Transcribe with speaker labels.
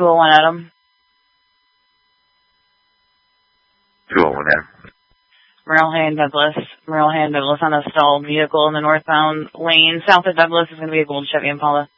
Speaker 1: 201 Adam.
Speaker 2: 201 Adam.
Speaker 1: Marilhan Douglas. Marilhan Douglas on a stalled vehicle in the northbound lane. South of Douglas is going to be a gold Chevy Impala.